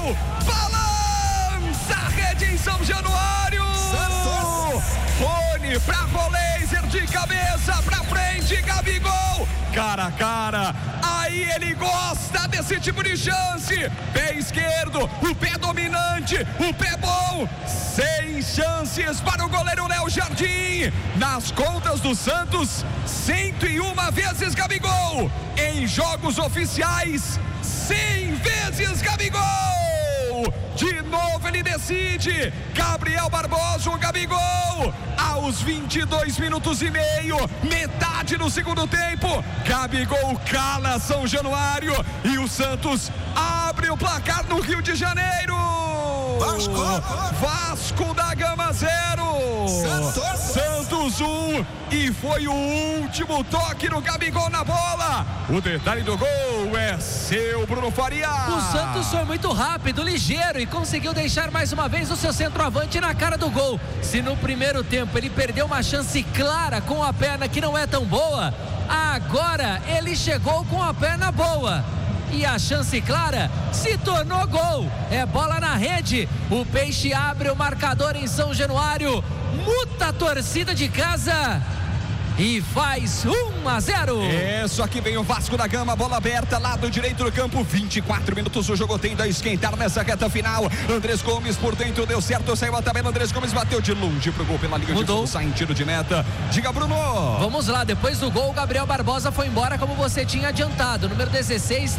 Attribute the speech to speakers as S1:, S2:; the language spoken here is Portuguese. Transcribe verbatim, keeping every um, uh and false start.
S1: Balança a rede em São Januário. Rony pra Laser de cabeça pra frente, Gabigol. Cara a cara, aí ele gosta desse tipo de chance. Pé esquerdo, o pé dominante, o pé bom. Sem chances para o goleiro Léo Jardim. Nas contas do Santos, cento e uma vezes Gabigol. Em jogos oficiais, cem vezes Gabigol. De novo ele decide. Gabriel Barbosa, o Gabigol. Aos vinte e dois minutos e meio, metade do segundo tempo, Gabigol cala São Januário e o Santos abre o placar no Rio de Janeiro. Vasco, Vasco da Gama zero, Santos, Santos um, e foi o último toque no Gabigol na bola. O detalhe do gol é seu, Bruno Faria.
S2: O Santos foi muito rápido, ligeiro e conseguiu deixar mais uma vez o seu centroavante na cara do gol. Se no primeiro tempo ele perdeu uma chance clara com a perna que não é tão boa, agora ele chegou com a perna boa. E a chance clara se tornou gol. É bola na rede. O Peixe abre o marcador em São Januário. Muta a torcida de casa e faz um a zero.
S1: Isso, aqui vem o Vasco da Gama, bola aberta, lado direito do campo, vinte e quatro minutos, o jogo tende a esquentar nessa reta final. Andrés Gomes por dentro, deu certo, saiu a tabela, Andrés Gomes bateu de longe pro gol pela linha de fundo, sai em tiro de meta. Diga, Bruno.
S2: Vamos lá, depois do gol, o Gabriel Barbosa foi embora como você tinha adiantado, número dezesseis.